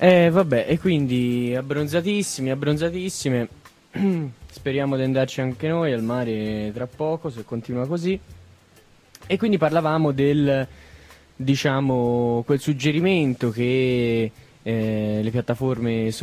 Vabbè, e quindi abbronzatissimi, abbronzatissime. Speriamo di andarci anche noi al mare tra poco, se continua così. E quindi parlavamo del, diciamo, quel suggerimento che le piattaforme